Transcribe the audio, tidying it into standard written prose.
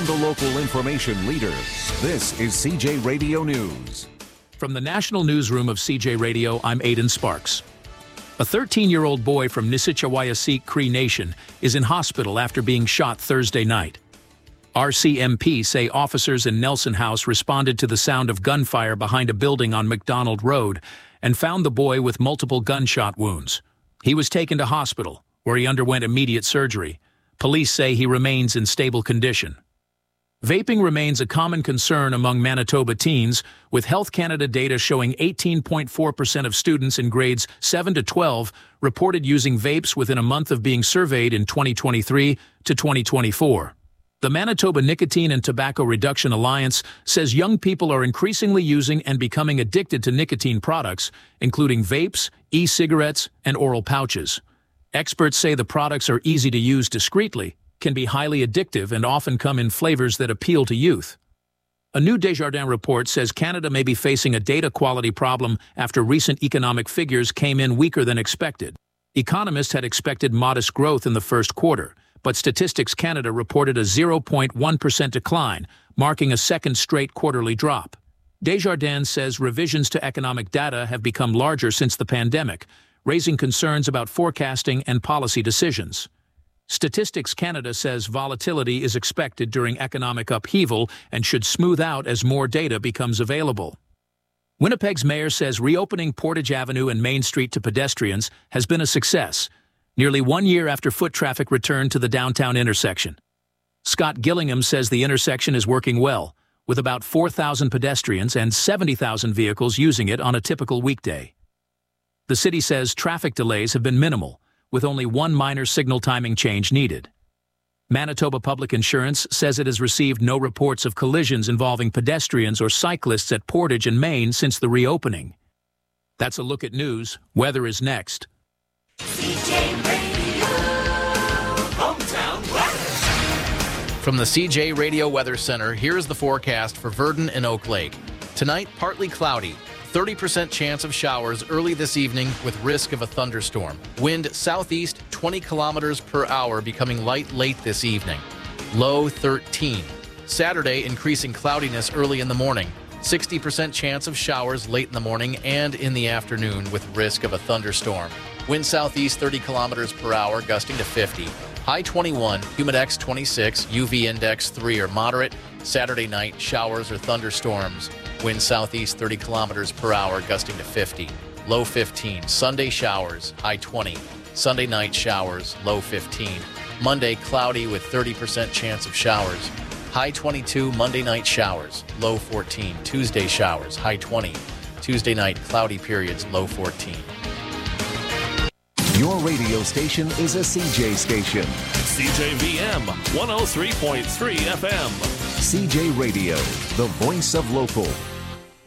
from the local information leader, this is CJ Radio News. From the National Newsroom of CJ Radio, I'm Aidan Sparks. A 13-year-old boy from Nisitchawayasik Cree Nation is in hospital after being shot Thursday night. RCMP say officers in Nelson House responded to the sound of gunfire behind a building on McDonald Road and found the boy with multiple gunshot wounds. He was taken to hospital, where he underwent immediate surgery. Police say he remains in stable condition. Vaping remains a common concern among Manitoba teens, with Health Canada data showing 18.4% of students in grades 7 to 12 reported using vapes within a month of being surveyed in 2023 to 2024. The Manitoba Nicotine and Tobacco Reduction Alliance says young people are increasingly using and becoming addicted to nicotine products, including vapes, e-cigarettes, and oral pouches. Experts say the products are easy to use discreetly, can be highly addictive, and often come in flavors that appeal to youth. A new Desjardins report says Canada may be facing a data quality problem after recent economic figures came in weaker than expected. Economists had expected modest growth in the first quarter, but Statistics Canada reported a 0.1% decline, marking a second straight quarterly drop. Desjardins says revisions to economic data have become larger since the pandemic, raising concerns about forecasting and policy decisions. Statistics Canada says volatility is expected during economic upheaval and should smooth out as more data becomes available. Winnipeg's mayor says reopening Portage Avenue and Main Street to pedestrians has been a success, nearly 1 year after foot traffic returned to the downtown intersection. Scott Gillingham says the intersection is working well, with about 4,000 pedestrians and 70,000 vehicles using it on a typical weekday. The city says traffic delays have been minimal, with only one minor signal timing change needed. Manitoba Public Insurance says it has received no reports of collisions involving pedestrians or cyclists at Portage and Main since the reopening. That's a look at news. Weather is next. CJ Radio, hometown weather. From the CJ Radio Weather Center, here's the forecast for Virden and Oak Lake. Tonight, partly cloudy. 30% chance of showers early this evening with risk of a thunderstorm. Wind southeast 20 kilometers per hour, becoming light late this evening. Low 13. Saturday, increasing cloudiness early in the morning. 60% chance of showers late in the morning and in the afternoon with risk of a thunderstorm. Wind southeast 30 kilometers per hour, gusting to 50. High 21, humidex 26, UV index 3 or moderate. Saturday night, showers or thunderstorms. Wind southeast 30 kilometers per hour, gusting to 50. Low 15. Sunday showers, high 20. Sunday night showers, low 15. Monday cloudy with 30% chance of showers. High 22. Monday night showers, low 14. Tuesday showers, high 20. Tuesday night cloudy periods, low 14. Your radio station is a CJ station. CJVM 103.3 FM. CJ Radio, the voice of local.